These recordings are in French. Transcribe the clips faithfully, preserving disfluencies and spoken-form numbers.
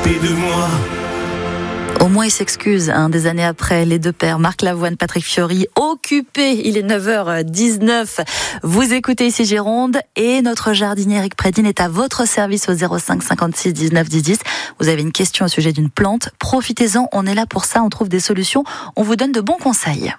côté de moi. Au moins, il s'excuse, hein, des années après, les deux pères, Marc Lavoine, Patrick Fiori, occupés. Il est neuf heures dix-neuf. Vous écoutez ici Gironde et notre jardinier Eric Prédine est à votre service au zéro cinq cinquante-six dix-neuf dix dix. Vous avez une question au sujet d'une plante. Profitez-en, on est là pour ça, on trouve des solutions. On vous donne de bons conseils.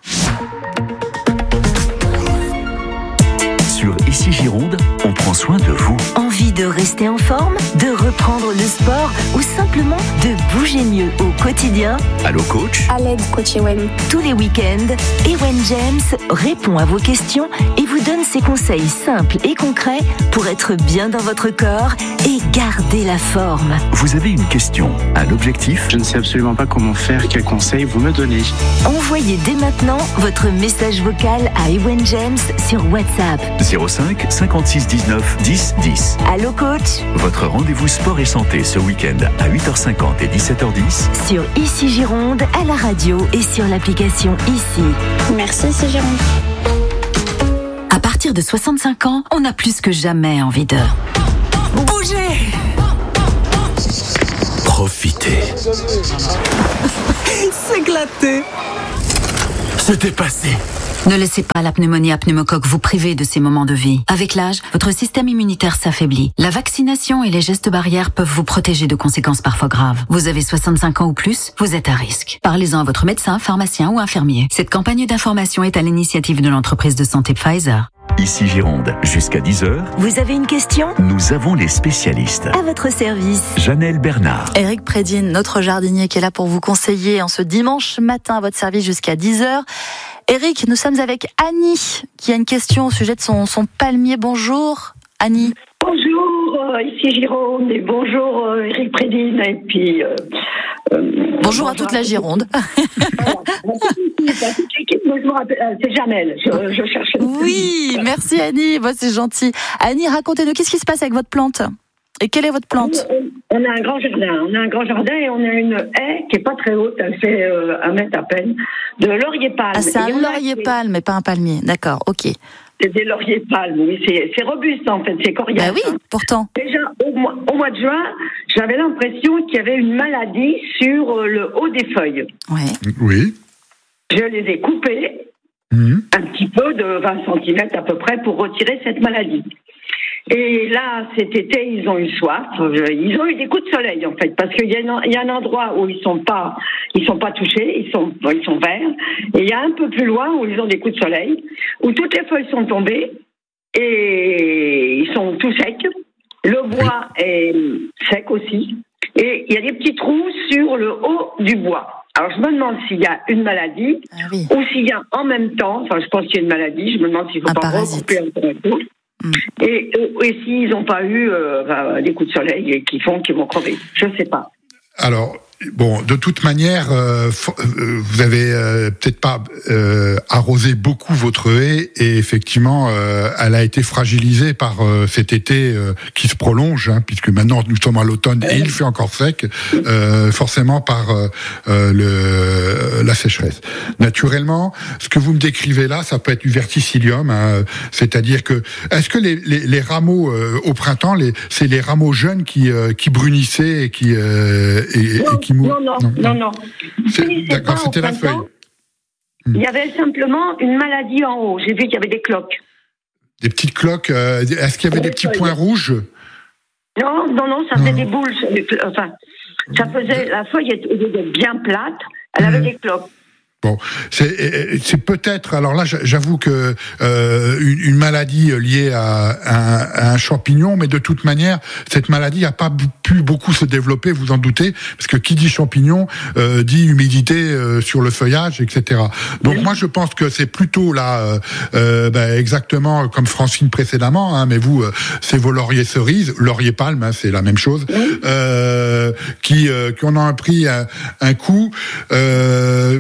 Sur Ici Gironde, on prend soin de vous. Envie de rester en forme, de reprendre le sport ou simplement de bouger mieux au quotidien? Allô coach? À l'aide, coach Ewen. Tous les week-ends, Ewen James répond à vos questions et vous donne ses conseils simples et concrets pour être bien dans votre corps et garder la forme. Vous avez une question, un objectif? Je ne sais absolument pas comment faire, quels conseils vous me donnez. Envoyez dès maintenant votre message vocal à Ewen James sur WhatsApp. zéro cinq cinquante-six dix-neuf dix dix. Allô coach? Votre rendez-vous sport et santé ce week-end à huit heures cinquante et dix-sept heures dix. Sur Ici Gironde, à la radio et sur l'application Ici. Merci, c'est Gironde. À partir de soixante-cinq ans, on a plus que jamais envie de bouger. Profitez. S'éclater. Se dépasser. Ne laissez pas la pneumonie à pneumocoque vous priver de ces moments de vie. Avec l'âge, votre système immunitaire s'affaiblit. La vaccination et les gestes barrières peuvent vous protéger de conséquences parfois graves. Vous avez soixante-cinq ans ou plus, vous êtes à risque. Parlez-en à votre médecin, pharmacien ou infirmier. Cette campagne d'information est à l'initiative de l'entreprise de santé Pfizer. Ici Gironde, jusqu'à dix heures. Vous avez une question? Nous avons les spécialistes. À votre service. Janelle Bernard. Eric Prédine, notre jardinier qui est là pour vous conseiller en ce dimanche matin à votre service jusqu'à dix heures. Eric, nous sommes avec Annie qui a une question au sujet de son, son palmier. Bonjour Annie. Bonjour, euh, ici Gironde et bonjour euh, Eric Prédine et puis... Euh, euh, bonjour à toute la Gironde. C'est Janelle, je, je cherchais. Oui, merci Annie, bon, c'est gentil. Annie, racontez-nous, qu'est-ce qui se passe avec votre plante? Et quelle est votre plante? On a un grand jardin, on a un grand jardin et on a une haie qui est pas très haute, elle fait euh, un mètre à peine, de laurier palme. Ah, c'est un laurier palme, mais pas un palmier, d'accord, ok. C'est des lauriers palmes, oui, c'est, c'est robuste en fait, c'est coriace. Bah oui, hein. pourtant. Déjà, au mois, au mois de juin, j'avais l'impression qu'il y avait une maladie sur le haut des feuilles. Ouais. Oui. Je les ai coupées, mmh. un petit peu de vingt centimètres à peu près, pour retirer cette maladie. Et là, cet été, ils ont eu soif. Ils ont eu des coups de soleil, en fait, parce qu'il y a, une, il y a un endroit où ils sont pas, ils sont pas touchés, ils sont, ils sont verts. Et il y a un peu plus loin où ils ont des coups de soleil, où toutes les feuilles sont tombées et ils sont tout secs. Le bois est sec aussi. Et il y a des petits trous sur le haut du bois. Alors, je me demande s'il y a une maladie, ah oui. ou s'il y a en même temps, enfin, je pense qu'il y a une maladie, je me demande s'il ne faut un pas parasite. recouper encore un peu. Mm. Et, et s'ils n'ont pas eu euh, bah, des coups de soleil qui font qu'ils vont crever. Je ne sais pas. Alors, bon, de toute manière, euh, vous avez euh, peut-être pas euh, arrosé beaucoup votre haie et effectivement, euh, elle a été fragilisée par euh, cet été euh, qui se prolonge, hein, puisque maintenant nous sommes à l'automne et il fait encore sec, euh, forcément par euh, le, la sécheresse. Naturellement, ce que vous me décrivez là, ça peut être du verticillium, hein, c'est-à-dire que, est-ce que les, les, les rameaux euh, au printemps, les, c'est les rameaux jeunes qui, euh, qui brunissaient et qui... Euh, et, non, et qui mou... non, non, non, non, non. C'est, si, d'accord, pas, c'était la feuille. Il y avait simplement une maladie en haut. J'ai vu qu'il y avait des cloques. Des petites cloques. Euh, est-ce qu'il y avait des, des petits feuilles. Points rouges? Non, non, non, ça faisait non. des boules. Enfin, ça faisait... La feuille était bien plate. Elle avait mmh. des cloques. Bon, c'est, c'est peut-être. Alors là, j'avoue que euh, une, une maladie liée à, à, un, à un champignon, mais de toute manière, cette maladie n'a pas pu beaucoup se développer, vous en doutez, parce que qui dit champignon euh, dit humidité euh, sur le feuillage, et cetera. Donc oui. moi, je pense que c'est plutôt là, euh, euh, ben, exactement comme Francine précédemment, hein, mais vous, euh, c'est vos lauriers cerises, lauriers palmes, hein, c'est la même chose, oui. euh, qui, euh, qui en ont pris un, un coup. Euh,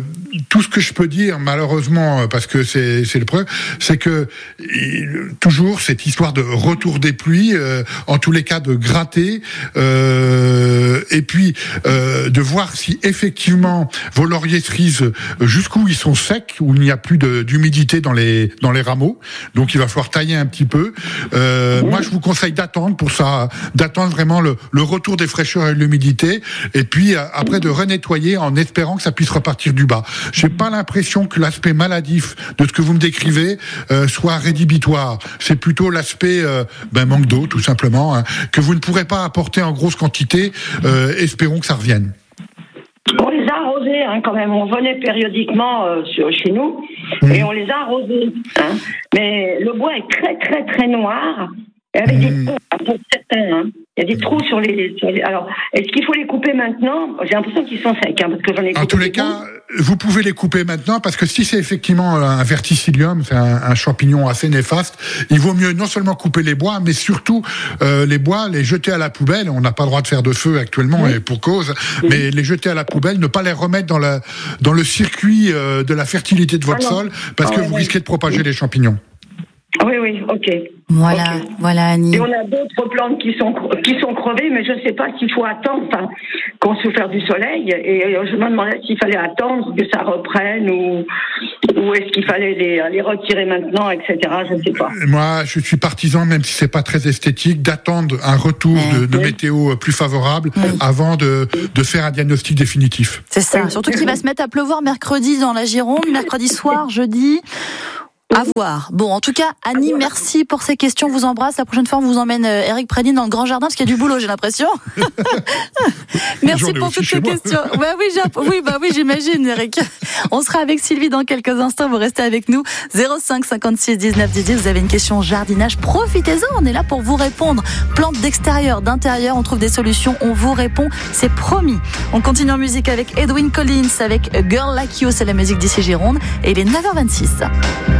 tout ce que je peux dire, malheureusement, parce que c'est, c'est le preuve, c'est que il, toujours cette histoire de retour des pluies, euh, en tous les cas de gratter, euh, et puis euh, de voir si effectivement vos lauriers cerises, jusqu'où ils sont secs, où il n'y a plus de, d'humidité dans les dans les rameaux, donc il va falloir tailler un petit peu. Euh, moi, je vous conseille d'attendre pour ça, d'attendre vraiment le, le retour des fraîcheurs et de l'humidité, et puis après de renettoyer en espérant que ça puisse repartir du bas. J'ai pas l'impression que l'aspect maladif de ce que vous me décrivez euh, soit rédhibitoire. C'est plutôt l'aspect euh, ben, manque d'eau, tout simplement, hein, que vous ne pourrez pas apporter en grosse quantité. Euh, espérons que ça revienne. On les a arrosés hein, quand même. On venait périodiquement euh, sur, chez nous mmh. et on les a arrosés. Hein. Mais le bois est très très très noir. Et avec mmh. des trous, pour certains, hein. Il y a des trous sur les, sur les... Alors, est-ce qu'il faut les couper maintenant ? J'ai l'impression qu'ils sont secs, hein, parce que j'en ai coupé. En tous les cas, vous pouvez les couper maintenant, parce que si c'est effectivement un verticillium, c'est un, un champignon assez néfaste, il vaut mieux non seulement couper les bois, mais surtout euh, les bois, les jeter à la poubelle. On n'a pas le droit de faire de feu actuellement, oui. et pour cause, oui. mais les jeter à la poubelle, ne pas les remettre dans, la, dans le circuit euh, de la fertilité de votre ah sol, parce ah, que ouais, vous ouais. risquez de propager oui. les champignons. Oui, oui, ok. Voilà, okay. voilà Annie. Et on a d'autres plantes qui sont qui sont crevées, mais je ne sais pas s'il faut attendre, enfin, qu'on se fasse du soleil. Et je me demandais s'il fallait attendre que ça reprenne ou ou est-ce qu'il fallait les les retirer maintenant, et cetera. Je ne sais pas. Moi, je suis partisan, même si c'est pas très esthétique, d'attendre un retour mmh. de, de oui. météo plus favorable mmh. avant de de faire un diagnostic définitif. C'est ça. Mmh. Surtout qu'il va se mettre à pleuvoir mercredi dans la Gironde, mercredi soir, jeudi. À voir. Bon, en tout cas, Annie, merci pour ces questions. On vous embrasse. La prochaine fois, on vous emmène euh, Éric Prédine dans le grand jardin parce qu'il y a du boulot, j'ai l'impression. Merci pour toutes ces questions. Ouais, oui, j'ai... oui, bah oui, j'imagine, Éric. On sera avec Sylvie dans quelques instants. Vous restez avec nous. zéro cinq cinquante-six dix-neuf dix-dix. Vous avez une question jardinage. Profitez-en. On est là pour vous répondre. Plantes d'extérieur, d'intérieur. On trouve des solutions. On vous répond. C'est promis. On continue en musique avec Edwyn Collins, avec A Girl Like You. C'est la musique d'ici Gironde. Et il est neuf heures vingt-six.